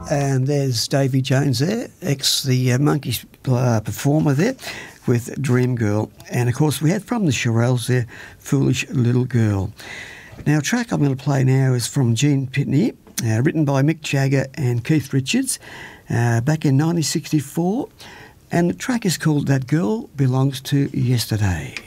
And there's Davy Jones there, the Monkeys performer there, with Dream Girl. And, of course, we had from the Shirelles there, Foolish Little Girl. Now, a track I'm going to play now is from Gene Pitney, written by Mick Jagger and Keith Richards back in 1964. And the track is called That Girl Belongs to Yesterday.